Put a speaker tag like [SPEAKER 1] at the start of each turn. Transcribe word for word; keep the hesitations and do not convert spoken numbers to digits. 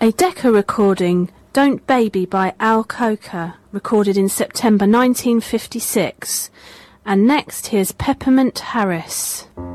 [SPEAKER 1] A Decca recording, Don't Baby by Al Coker, recorded in September nineteen fifty-six. And next here's Peppermint Harris.